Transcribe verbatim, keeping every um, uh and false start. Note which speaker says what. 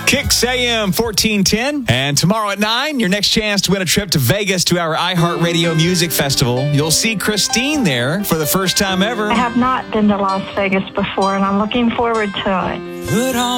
Speaker 1: Kicks A M fourteen ten. And tomorrow at nine, your next chance to win a trip to Vegas to our iHeartRadio Music Festival. You'll see Christine there for the first time ever.
Speaker 2: I have not been to Las Vegas before, and I'm looking forward to it.
Speaker 3: Put on